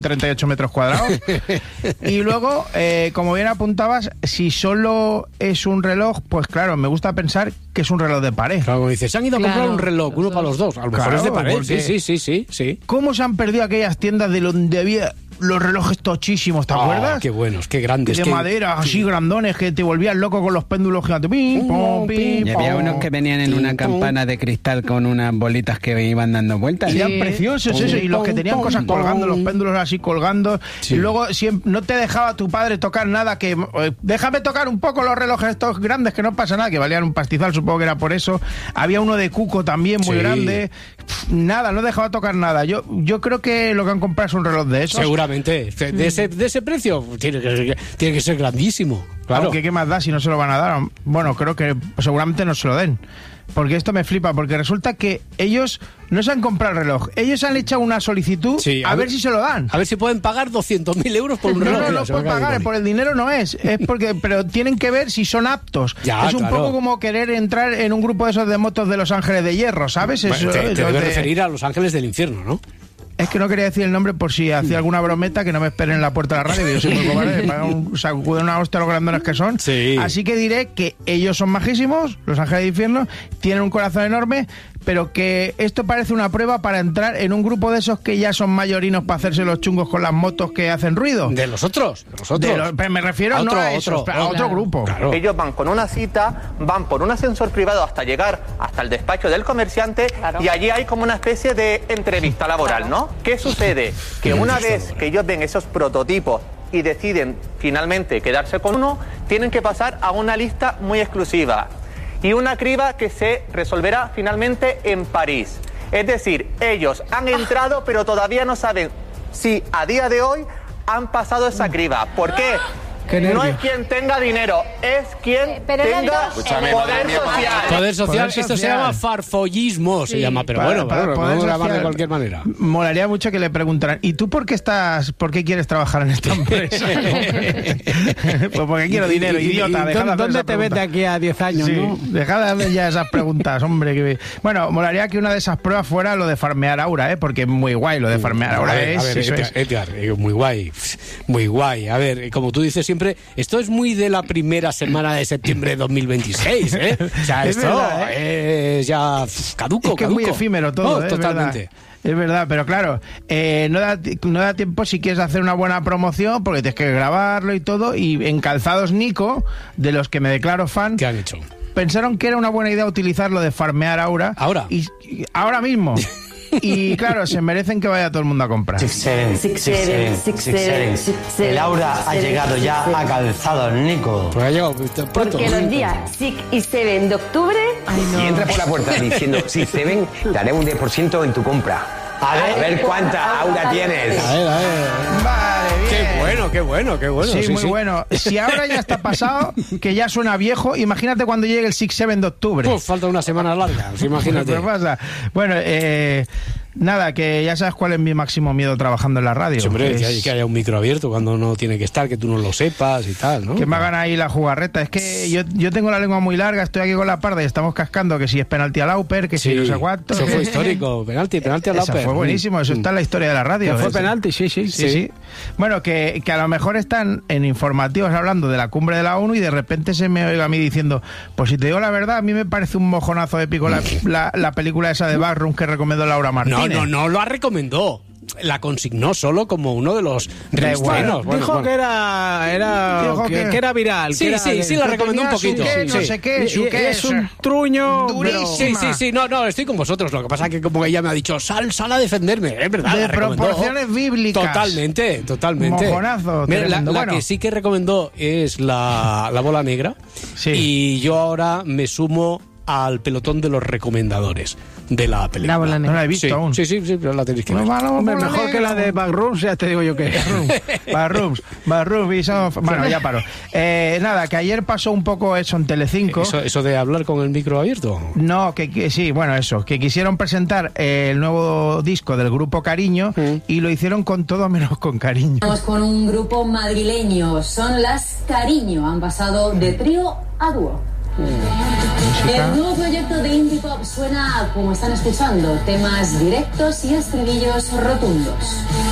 38 metros cuadrados. Y luego, como bien apuntabas, si solo es un reloj, pues claro, me gusta pensar que es un reloj de pared. Claro, como dices, se han ido a comprar un reloj, uno para los dos. A lo mejor es de pared, sí. ¿Cómo se han perdido aquellas tiendas de donde había los relojes tochísimos, te acuerdas? Qué buenos, qué grandes. De madera, así grandones, que te volvías loco con los péndulos gigantes. Pim, pom, pim, y había unos que venían en una campana de cristal con unas bolitas que iban dando vueltas. Y eran preciosos eso, y los que tenían cosas colgando, los péndulos así colgando. Sí. Y luego siempre, no te dejaba tu padre tocar nada, que déjame tocar un poco los relojes estos grandes, que no pasa nada, que valían un pastizal, supongo que era por eso. Había uno de Cuco también, muy grande. Nada, no dejaba tocar nada. Yo creo que lo que han comprado es un reloj de esos. Seguramente. De ese precio tiene que ser grandísimo. Claro. Aunque qué más da si no se lo van a dar. Bueno, creo que seguramente no se lo den. Porque esto me flipa, porque resulta que ellos no se han comprado el reloj. Ellos han echado una solicitud a ver si se lo dan. A ver si pueden pagar 200.000 euros por un reloj. No pueden pagar, por el dinero no es porque, pero tienen que ver si son aptos. Es un poco como querer entrar en un grupo de esos de motos de Los Ángeles de Hierro, ¿sabes? Bueno, te debes referir a Los Ángeles del Infierno, ¿no? Es que no quería decir el nombre por si hacía alguna brometa, que no me esperen en la puerta de la radio, que yo soy muy cobarde, me sacuden una hostia los grandones que son. Sí. Así que diré que ellos son majísimos, Los Ángeles del Infierno, tienen un corazón enorme, pero que esto parece una prueba para entrar en un grupo de esos que ya son mayorinos para hacerse los chungos con las motos que hacen ruido. De los otros. Pero me refiero a otro grupo. Claro. Ellos van con una cita, van por un ascensor privado hasta llegar hasta el despacho del comerciante, y allí hay como una especie de entrevista laboral, ¿no? ¿Qué sucede? Que una vez que ellos ven esos prototipos y deciden finalmente quedarse con uno, tienen que pasar a una lista muy exclusiva y una criba que se resolverá finalmente en París. Es decir, ellos han entrado, pero todavía no saben si a día de hoy han pasado esa criba. ¿Por qué? No es quien tenga dinero, es quien tenga poder social. Poder social, esto se llama farfollismo, se llama, pero bueno, podemos llamarlo de cualquier manera. Molaría mucho que le preguntaran, ¿y tú por qué quieres trabajar en esta empresa? Pues porque quiero dinero, idiota. ¿Dónde te ves de aquí a 10 años? Sí, ¿no? Dejad de hacer ya esas preguntas, hombre. Bueno, molaría que una de esas pruebas fuera lo de farmear aura, porque es muy guay lo de farmear aura. Edgar, muy guay. A ver, como tú dices siempre, esto es muy de la primera semana de septiembre de 2026, ¿eh? O sea, esto verdad, es ya caduco. Es que es muy efímero todo, totalmente. Es verdad, pero claro, no da tiempo si quieres hacer una buena promoción, porque tienes que grabarlo y todo, y en Calzados Nico, de los que me declaro fan... ¿Qué han hecho? Pensaron que era una buena idea utilizar lo de farmear aura. ¿Ahora? Y ahora mismo... Y claro, se merecen que vaya todo el mundo a comprar. 6-7. El aura ha llegado ya a Calzados Nico. Pues ha llegado pronto. Porque los días 6 y 7 de octubre... Y entra por la puerta diciendo 6-7, te haré un 10% en tu compra. A ver cuánta aura tienes. A ver. Vale, bien. Qué bueno. Sí, muy bueno. Si ahora ya está pasado, que ya suena viejo, imagínate cuando llegue el 6-7 de octubre. Pues falta una semana larga, imagínate. ¿Qué pasa? Bueno, nada, que ya sabes cuál es mi máximo miedo trabajando en la radio. Sí, hombre, que haya un micro abierto cuando no tiene que estar, que tú no lo sepas y tal, ¿no? Que me hagan ahí la jugarreta. Es que yo tengo la lengua muy larga, estoy aquí con la parda y estamos cascando que si es penalti a Lauper, que si no sé cuánto. Eso fue histórico, penalti a Lauper. Eso fue buenísimo, eso está en la historia de la radio. ¿Que fue penalti? Sí. Bueno, que a lo mejor están en informativos hablando de la cumbre de la ONU y de repente se me oiga a mí diciendo, pues si te digo la verdad, a mí me parece un mojonazo épico la película esa de Backroom que recomendó Laura Martínez. No lo recomendó. La consignó solo como uno de los reestrenos. Dijo que era viral. Sí, la recomendó un poquito. No sé qué, es un truño durísimo. Sí, no, estoy con vosotros. Lo que pasa es que como ella me ha dicho, sal a defenderme, es verdad. De proporciones bíblicas. Totalmente. Mojonazo. Mira, la que sí que recomendó es la bola negra. Sí. Y yo ahora me sumo al pelotón de los recomendadores de la película. La bola negra. No la he visto aún. Sí, pero la tenéis que ver. Mejor que la de Backrooms, ya te digo yo que Backrooms bueno, ya paro. Nada, que ayer pasó un poco eso en Telecinco. ¿Eso de hablar con el micro abierto? No, que sí, bueno, eso, que quisieron presentar el nuevo disco del grupo Cariño y lo hicieron con todo menos con cariño. Estamos con un grupo madrileño, son las Cariño, han pasado de trío a dúo. El nuevo proyecto de indie pop suena como están escuchando, temas directos y estribillos rotundos.